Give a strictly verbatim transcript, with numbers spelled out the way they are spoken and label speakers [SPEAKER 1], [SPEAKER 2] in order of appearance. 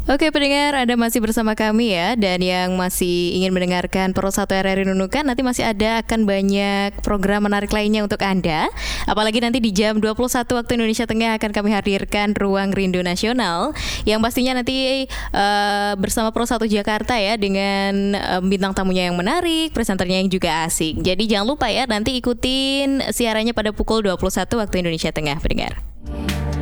[SPEAKER 1] Oke pendengar, Anda masih bersama kami ya. Dan yang masih ingin mendengarkan Pro satu R R I Nunukan, nanti masih ada akan banyak program menarik lainnya untuk Anda. Apalagi nanti di jam dua puluh satu waktu Indonesia Tengah akan kami hadirkan Ruang Rindu Nasional, yang pastinya nanti uh, bersama Pro satu Jakarta ya, dengan uh, bintang tamunya yang menarik, presenternya yang juga asik. Jadi jangan lupa ya, nanti ikutin siarannya pada pukul dua puluh satu waktu Indonesia Tengah, pendengar.